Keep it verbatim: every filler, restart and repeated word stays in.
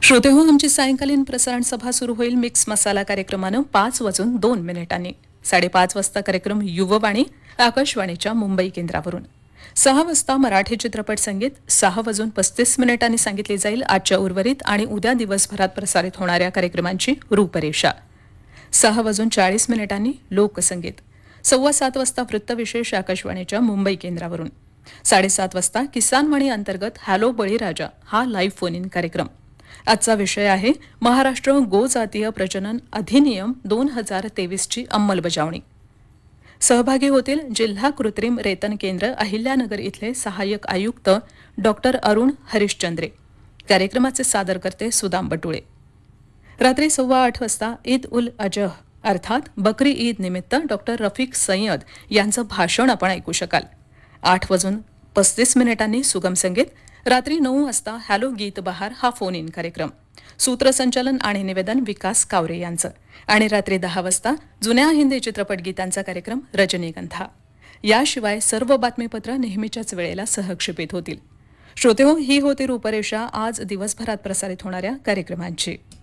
श्रोते हो, आमची सायंकालीन प्रसारण सभा सुरू होईल मिक्स मसाला कार्यक्रमानं पाच वाजून दोन मिनिटांनी. साडेपाच वाजता कार्यक्रम युववाणी आकाशवाणीच्या मुंबई केंद्रावरून. सहा वाजता मराठी चित्रपट संगीत सहा वाजून पस्तीस मिनिटांनी सांगितली जाईल आजच्या उर्वरित आणि उद्या दिवसभरात प्रसारित होणाऱ्या कार्यक्रमांची रूपरेषा. सहा वाजून चाळीस मिनिटांनी लोकसंगीत. सव्वा सात वाजता वृत्तविशेष आकाशवाणीच्या मुंबई केंद्रावरून. साडेसात वाजता किसानवाणी अंतर्गत हॅलो बळीराजा हा लाईव्ह फोन इन कार्यक्रम. आजचा विषय आहे महाराष्ट्र गोजातीय प्रजनन अधिनियम दोन हजार तेवीसची अंमलबजावणी. सहभागी होतील जिल्हा कृत्रिम रेतन केंद्र अहिल्यानगर इथले सहाय्यक आयुक्त डॉक्टर अरुण हरिश्चंद्रे. कार्यक्रमाचे सादरकर्ते सुदाम बटुळे. रात्री सव्वा आठ वाजता ईद उल अजह अर्थात बकरी ईद निमित्त डॉक्टर रफिक सय्यद यांचं भाषण आपण ऐकू शकाल. आठ वाजून पस्तीस मिनिटांनी सुगम संगीत. रात्री नऊ वाजता हॅलो गीत बहार हा फोन इन कार्यक्रम. सूत्रसंचालन आणि निवेदन विकास कावरे यांचं. आणि रात्री दहा वाजता जुन्या हिंदी चित्रपट गीतांचा कार्यक्रम रजनीगंधा. याशिवाय सर्व बातमीपत्र नेहमीच्याच वेळेला सहक्षेपित होतील. श्रोते हो, ही होती रूपरेषा आज दिवसभरात प्रसारित होणाऱ्या कार्यक्रमांची.